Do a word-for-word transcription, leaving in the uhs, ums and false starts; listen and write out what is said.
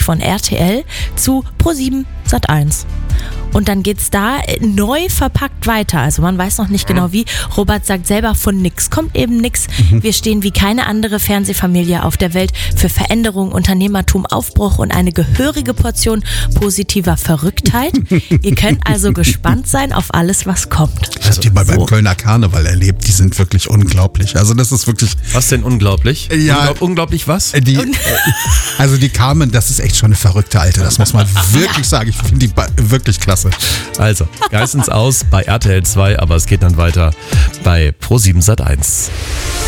von R T L zu ProSieben Sat eins. Und dann geht's da neu verpackt weiter. Also man weiß noch nicht genau wie. Robert sagt selber, von nix kommt eben nix. Mhm. Wir stehen wie keine andere Fernsehfamilie auf der Welt für Veränderung, Unternehmertum, Aufbruch und eine gehörige Portion positiver Verrücktheit. Ihr könnt also gespannt sein auf alles, was kommt. Ich habe die mal so beim Kölner Karneval erlebt. Die sind wirklich unglaublich. Also das ist wirklich... Was denn unglaublich? Ja, Unglaub, unglaublich was? Die, also die Carmen, das ist echt schon eine verrückte Alte. Das muss man wirklich sagen. Ich finde die wirklich klasse. Also, Geistens aus bei R T L zwei, aber es geht dann weiter bei ProSieben Sat eins.